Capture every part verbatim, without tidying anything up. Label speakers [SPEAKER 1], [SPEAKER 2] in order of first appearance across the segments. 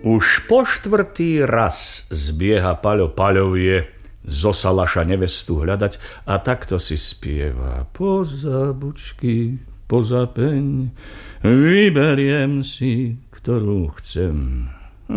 [SPEAKER 1] Už po štvrtý raz zbieha Paľo Paľovie zo Salaša nevestu hľadať a takto si spieva. Poza bučky, poza peň, vyberiem si, ktorú chcem.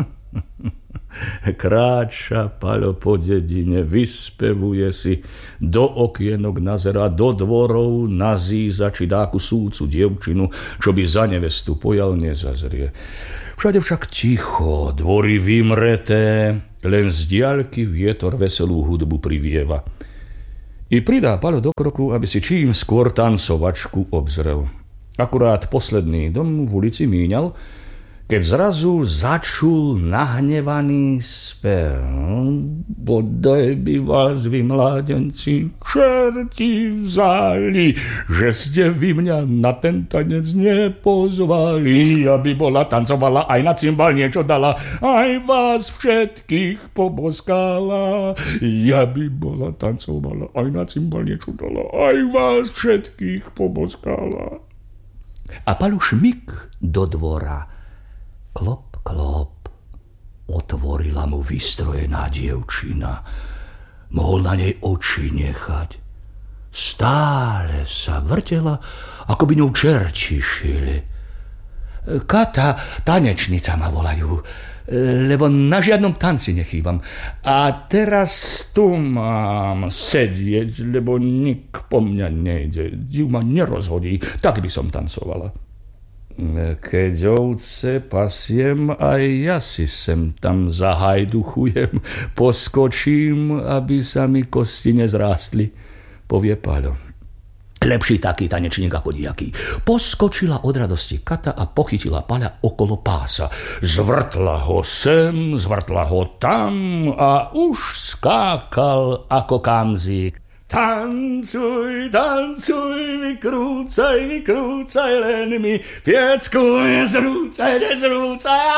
[SPEAKER 1] Kráča Paľo po dedine, vyspevuje si, do okienok nazerá, do dvorov nazíza, či dáku súcu dievčinu, čo by za nevestu pojal, nezazrie. Všade však ticho, dvory vymreté, len z diaľky vietor veselú hudbu privieva. I pridá Paľo do kroku, aby si čím skôr tancovačku obzrel. Akurát posledný dom v ulici míňal, keď zrazu začul nahnevaný spev. Bodaj by vás, vy mládenci, čerti vzali, že ste vy mňa na ten tanec nepozvali, aby bola tancovala, aj na cymbal niečo dala, aj vás všetkých poboskala. Ja by bola tancovala, aj na cymbal niečo dala, aj vás všetkých poboskala. A Paľo šmik do dvora. Klop, klop, otvorila mu vystrojená dievčina. Mohol na nej oči nechať. Stále sa vrtela, ako by ňou čerti šili. Kata, tanečnica ma volajú, lebo na žiadnom tanci nechýbam. A teraz tu mám sedieť, lebo nik po mňa nejde. Div ma nerozhodí, tak by som tancovala. Keď ovce pasiem, aj ja si sem tam zahajduchujem, poskočím, aby sa mi kosti nezrástli, povie Paľo. Lepší taký tanečník ako dijaký. Poskočila od radosti Kata a pochytila Paľa okolo pása. Zvrtla ho sem, zvrtla ho tam a už skákal ako kamzík. Tancuj, tancuj, vykrúcaj, vykrúcaj, len mi piecku nezrúcaj, nezrúcaj.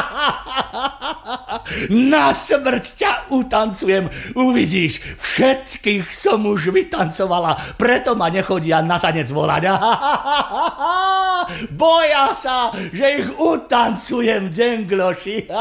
[SPEAKER 1] Na smrť ťa utancujem, uvidíš, všetkých som už vytancovala, preto ma nechodia na tanec volať. Boja sa, že ich utancujem, džengloši.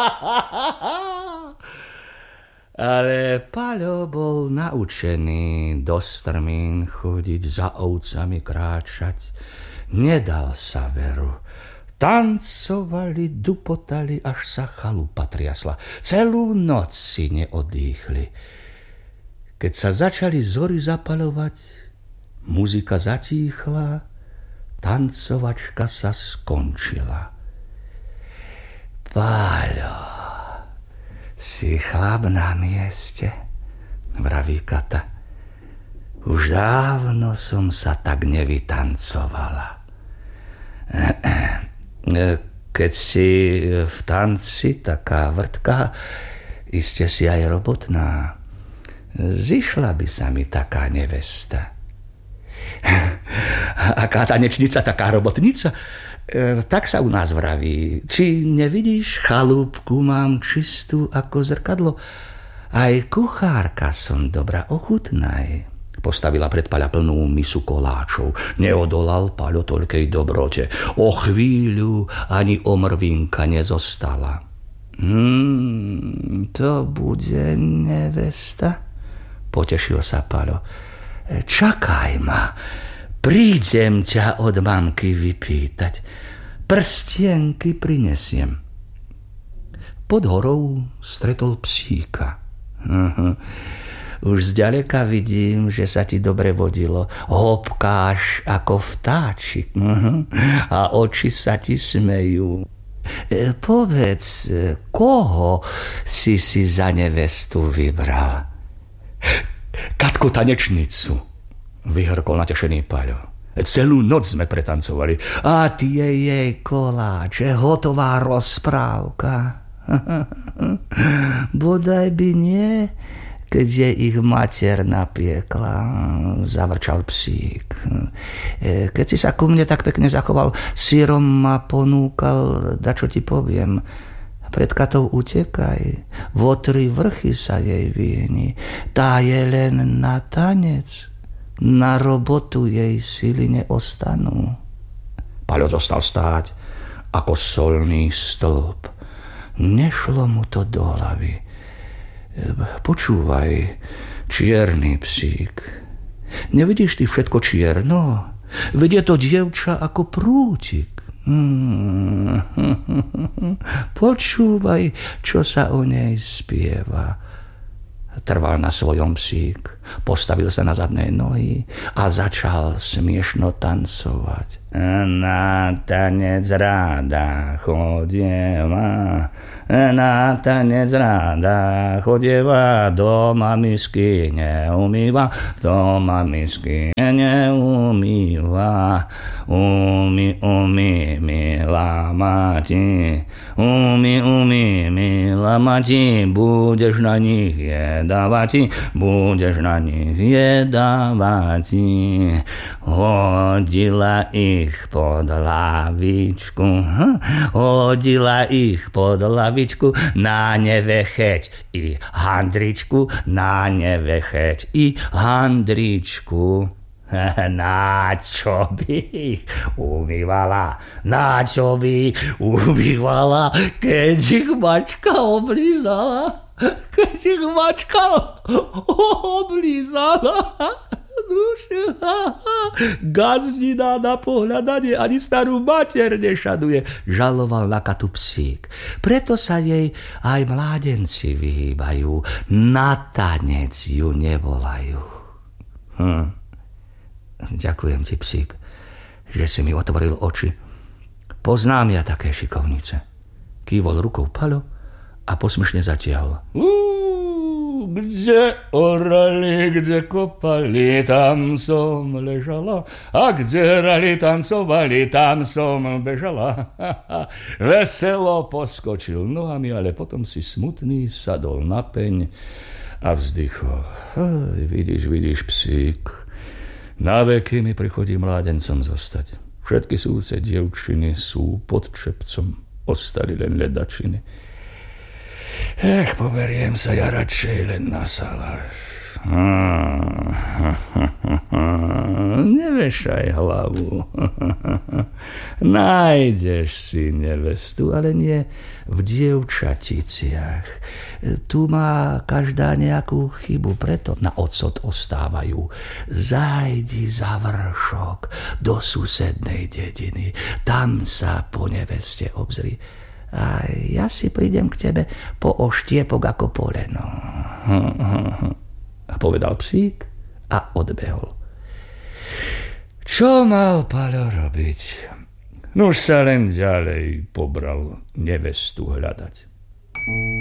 [SPEAKER 1] Ale Paľo bol naučený do strmín chodiť, za ovcami kráčať. Nedal sa veru. Tancovali, dupotali, až sa chalupa triasla. Celú noc si neodýchli. Keď sa začali zory zapaľovať, muzika zatíchla, tancovačka sa skončila. Paľo, si chlap na mieste, vraví Kata. Už dávno som sa tak nevytancovala. Keď si v tanci taká vrtká, iste si aj robotná. Zišla by sa mi taká nevesta. Aká tanečnica, taká robotnica? Tak sa u nás vraví. Či nevidíš, chalúbku mám čistú ako zrkadlo. Aj kuchárka som dobrá, ochutnaj. Postavila pred Paľa plnú misu koláčov. Neodolal Paľo toľkej dobrote. O chvíľu ani omrvinka nezostala. Hmm, to bude nevesta? Potešil sa Paľo. Čakaj ma. Prídem ťa od mamky vypýtať. Prstienky prinesiem. Pod horou stretol psíka. Uh-huh. Už zďaleka vidím, že sa ti dobre vodilo. Hopkáš ako vtáčik. Uh-huh. A oči sa ti smejú. E, povedz, koho si si za nevestu vybral? Katku tanečnicu, vyhrkol natešený Paľo. Celú noc sme pretancovali. A tie jej koláče, hotová rozprávka. Bodaj by nie, keďže ich mater napiekla, zavrčal psík. Keď si sa ku mne tak pekne zachoval, sírom ma ponúkal, dačo ti poviem. Pred Katou utekaj, vo tri vrchy sa jej vyhni. Tá je len na tanec. Na robotu jej sily neostanú. Paľo zostal stáť ako solný stĺp. Nešlo mu to do hlavy. Počúvaj, čierny psík, nevidíš ty všetko čierno? Veď je to dievča ako prútik. Hmm. Počúvaj, čo sa o nej spieva. Trval na svojom psík, postavil sa na zadné nohy a začal smiešno tancovať. Na tanec ráda chodieva, na tanec ráda chodieva, doma misky neumýva, doma misky neumýva. Umi, umi, milá mati, umi, umi, milá mati, budeš na nich jedávať, budeš na nich jedávať. Hodila ich pod lavičku, hodila ich pod lavičku, na nevecheť i handričku, na nevecheť i handričku. Na čo by ich umývala, na čo by ich umývala, keď ich mačka oblízala, keď ich mačka oblízala. Gazdina na pohľadanie ani starú mater nešaduje, žaloval na Katu psík. Preto sa jej aj mládenci vyhýbajú, na tanec ju nevolajú. Hm. Ďakujem ti, psík, že si mi otvoril oči. Poznám ja také šikovnice. Kývol rukou Paľo a posmešne zatiahol. Uú, kde orali, kde kopali, tam som ležala. A kde hrali, tancovali, tam som bežala. Veselo poskočil nohami, ale potom si smutný sadol na peň a vzdychol. Aj, vidíš, vidíš, psík, na veky mi prichodí mládencom zostať. Všetky súce dievčiny sú pod čepcom, ostali len ledačiny. Ech, poberiem sa ja radšej len na saláš. Nevešaj hlavu. Nájdeš si nevestu, ale nie v dievčaticiach. Tu má každá nejakú chybu, preto na odsud ostávajú. Zájdi za vršok do susednej dediny, tam sa po neveste obzri. A ja si prídem k tebe po oštiepok ako poleno. A povedal psík a odbehol. Čo mal Paľo robiť? Nuž sa len ďalej pobral nevestu hľadať.